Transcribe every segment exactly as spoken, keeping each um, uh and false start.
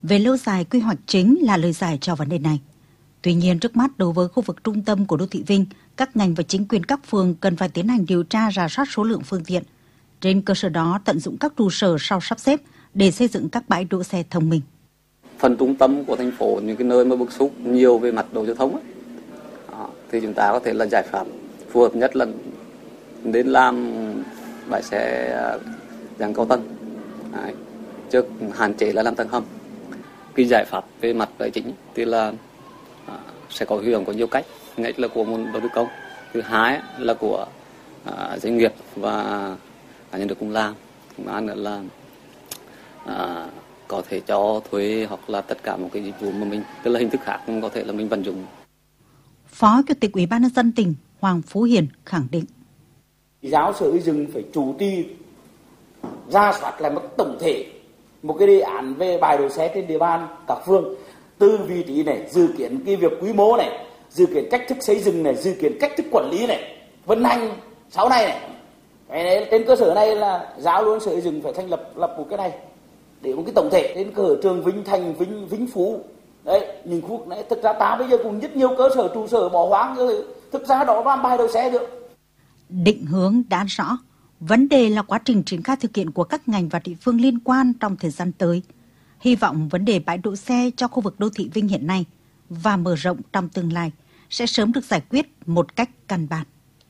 Về lâu dài, quy hoạch chính là lời giải cho vấn đề này. Tuy nhiên, trước mắt đối với khu vực trung tâm của đô thị Vinh, các ngành và chính quyền các phường cần phải tiến hành điều tra rà soát số lượng phương tiện. Trên cơ sở đó, tận dụng các trụ sở sau sắp xếp để xây dựng các bãi đỗ xe thông minh. Phần trung tâm của thành phố, những cái nơi mà bức xúc nhiều về mặt đầu giao thông ấy, đó, thì chúng ta có thể là giải pháp phù hợp nhất là đến làm bãi xe dạng cao tầng, đấy, chứ hạn chế là làm tầng hầm. Cái giải pháp về mặt tài chính thì là à, sẽ có hiệu có nhiều cách, nhất là của nguồn đầu tư công, thứ hai là của à, doanh nghiệp và cá nhân được cùng làm, thứ ba nữa là à, có thể cho thuê hoặc là tất cả một cái dịch vụ mà mình, tức là hình thức khác có thể là mình vận dụng. Phó Chủ tịch Ủy ban nhân dân tỉnh Hoàng Phú Hiền khẳng định: Giáo sở xây dựng phải chủ trì ra soát lại một tổng thể, một cái đề án về bãi đỗ xe trên địa bàn các phường, từ vị trí này, dự kiến cái việc quy mô này, dự kiến cách thức xây dựng này, dự kiến cách thức quản lý này, vận hành sau này này. Cái này, trên cơ sở này là giáo luôn sở xây dựng phải thành lập lập một cái này để một cái tổng thể trên cơ sở trường Vinh Thành, Vinh Vinh Phú. Đấy, những khu vực này thực ra ta bây giờ cũng rất nhiều cơ sở trụ sở bỏ hoang, thực ra đó làm bãi đỗ xe được. Định hướng đã rõ, vấn đề là quá trình triển khai thực hiện của các ngành và địa phương liên quan trong thời gian tới. Hy vọng vấn đề bãi đỗ xe cho khu vực đô thị Vinh hiện nay và mở rộng trong tương lai sẽ sớm được giải quyết một cách căn bản.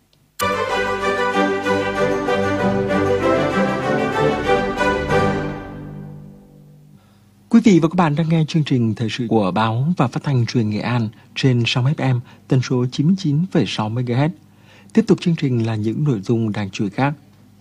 Quý vị và các bạn đang nghe chương trình thời sự của Báo và Phát thanh Truyền Nghệ An trên sóng ép em tần số chín mươi chín phẩy sáu mê ga héc. Tiếp tục chương trình là những nội dung đáng chú ý khác.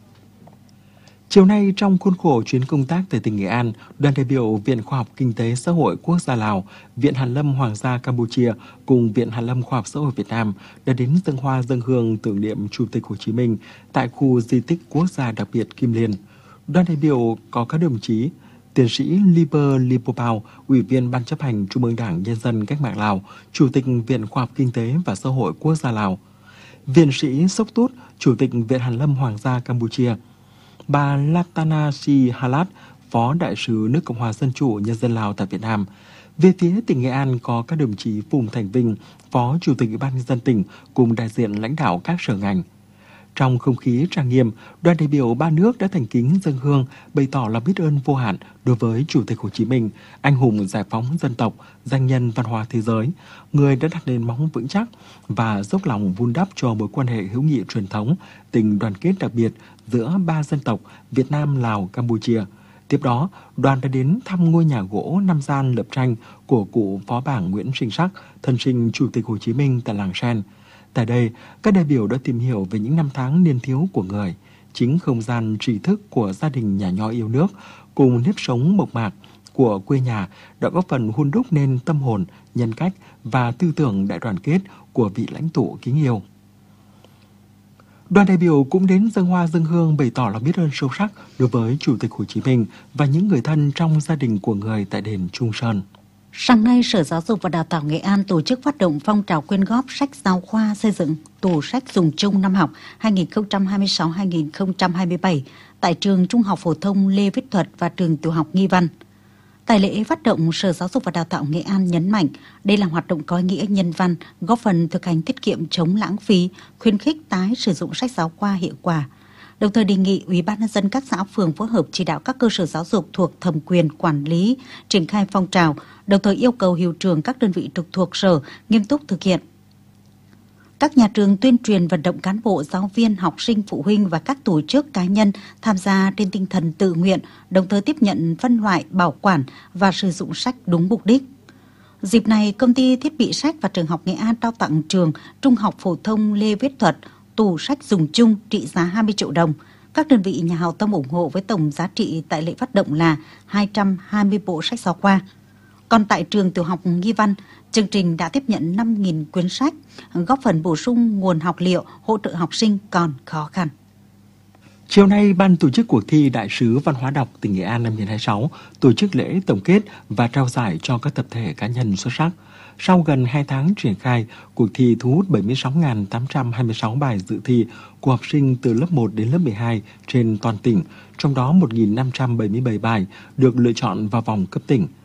Chiều nay, trong khuôn khổ chuyến công tác tại tỉnh Nghệ An, đoàn đại biểu Viện Khoa học Kinh tế Xã hội Quốc gia Lào, Viện Hàn lâm Hoàng gia Campuchia cùng Viện Hàn lâm Khoa học Xã hội Việt Nam đã đến dâng hoa dâng hương tưởng niệm Chủ tịch Hồ Chí Minh tại khu di tích quốc gia đặc biệt Kim Liên. Đoàn đại biểu có các đồng chí Tiến sĩ Liber Lipopao, Ủy viên Ban chấp hành Trung ương Đảng Nhân dân Cách mạng Lào, Chủ tịch Viện Khoa học Kinh tế và Xã hội Quốc gia Lào, Viện sĩ Sốc Tút, Chủ tịch Viện Hàn lâm Hoàng gia Campuchia, bà Latana Si Halat, Phó Đại sứ nước Cộng hòa Dân chủ Nhân dân Lào tại Việt Nam. Về phía tỉnh Nghệ An có các đồng chí Phùng Thành Vinh, Phó Chủ tịch Ủy ban nhân dân tỉnh cùng đại diện lãnh đạo các sở ngành. Trong không khí trang nghiêm, đoàn đại biểu ba nước đã thành kính dâng hương bày tỏ lòng biết ơn vô hạn đối với Chủ tịch Hồ Chí Minh, anh hùng giải phóng dân tộc, danh nhân văn hóa thế giới, người đã đặt nền móng vững chắc và dốc lòng vun đắp cho mối quan hệ hữu nghị truyền thống, tình đoàn kết đặc biệt giữa ba dân tộc Việt Nam, Lào, Campuchia. Tiếp đó, đoàn đã đến thăm ngôi nhà gỗ năm gian lập tranh của cụ Phó Bảng Nguyễn Sinh Sắc, thân sinh Chủ tịch Hồ Chí Minh tại làng Sen. Tại đây, các đại biểu đã tìm hiểu về những năm tháng niên thiếu của người, chính không gian trí thức của gia đình nhà nho yêu nước cùng nếp sống mộc mạc của quê nhà đã góp phần hun đúc nên tâm hồn, nhân cách và tư tưởng đại đoàn kết của vị lãnh tụ kính yêu. Đoàn đại biểu cũng đến dâng hoa dâng hương bày tỏ lòng biết ơn sâu sắc đối với Chủ tịch Hồ Chí Minh và những người thân trong gia đình của người tại đền Trung Sơn. Sáng nay, Sở Giáo dục và Đào tạo Nghệ An tổ chức phát động phong trào quyên góp sách giáo khoa xây dựng tủ sách dùng chung năm học hai nghìn không trăm hai mươi sáu hai nghìn không trăm hai mươi bảy tại trường Trung học phổ thông Lê Viết Thuật và trường tiểu học Nghi Văn. Tại lễ phát động, Sở Giáo dục và Đào tạo Nghệ An nhấn mạnh đây là hoạt động có ý nghĩa nhân văn, góp phần thực hành tiết kiệm chống lãng phí, khuyến khích tái sử dụng sách giáo khoa hiệu quả. Đồng thời đề nghị Ủy ban nhân dân các xã phường phối hợp chỉ đạo các cơ sở giáo dục thuộc thẩm quyền quản lý triển khai phong trào, đồng thời yêu cầu hiệu trưởng các đơn vị trực thuộc sở nghiêm túc thực hiện. Các nhà trường tuyên truyền vận động cán bộ, giáo viên, học sinh, phụ huynh và các tổ chức cá nhân tham gia trên tinh thần tự nguyện, đồng thời tiếp nhận, phân loại, bảo quản và sử dụng sách đúng mục đích. Dịp này, Công ty Thiết bị Sách và Trường học Nghệ An trao tặng trường Trung học phổ thông Lê Viết Thuật tủ sách dùng chung trị giá hai mươi triệu đồng. Các đơn vị nhà hảo tâm ủng hộ với tổng giá trị tại lễ phát động là hai trăm hai mươi bộ sách giáo khoa. Còn tại trường tiểu học Nghi Văn, chương trình đã tiếp nhận năm nghìn quyển sách, góp phần bổ sung nguồn học liệu hỗ trợ học sinh còn khó khăn. Chiều nay, Ban tổ chức cuộc thi Đại sứ Văn hóa đọc tỉnh Nghệ An năm hai nghìn không trăm hai mươi sáu tổ chức lễ tổng kết và trao giải cho các tập thể cá nhân xuất sắc. Sau gần hai tháng triển khai, cuộc thi thu hút bảy mươi sáu nghìn tám trăm hai mươi sáu bài dự thi của học sinh từ lớp một đến lớp mười hai trên toàn tỉnh, trong đó một nghìn năm trăm bảy mươi bảy bài được lựa chọn vào vòng cấp tỉnh.